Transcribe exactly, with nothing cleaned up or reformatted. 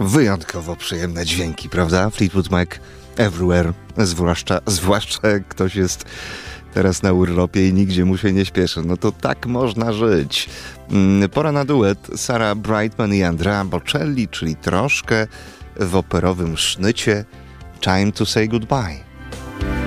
Wyjątkowo przyjemne dźwięki, prawda? Fleetwood Mac Everywhere, zwłaszcza, zwłaszcza jak ktoś jest teraz na urlopie i nigdzie mu się nie śpieszy. No to tak można żyć. Pora na duet Sarah Brightman i Andrea Bocelli, czyli troszkę w operowym sznycie Time to Say Goodbye.